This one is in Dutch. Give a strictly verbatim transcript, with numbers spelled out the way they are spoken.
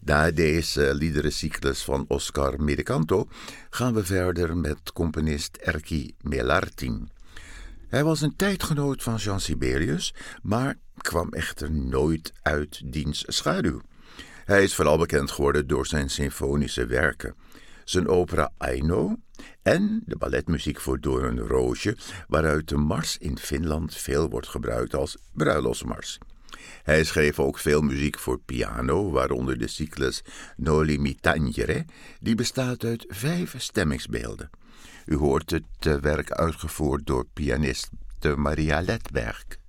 Na deze liederencyclus van Oscar Medecanto gaan we verder met componist Erkki Melartin. Hij was een tijdgenoot van Jean Sibelius, maar kwam echter nooit uit diens schaduw. Hij is vooral bekend geworden door zijn symfonische werken, zijn opera Aino en de balletmuziek voor Doornroosje, waaruit de mars in Finland veel wordt gebruikt als bruiloftsmars. Hij schreef ook veel muziek voor piano, waaronder de cyclus Noli mi tangere, die bestaat uit vijf stemmingsbeelden. U hoort het werk uitgevoerd door pianist Maria Ledberg.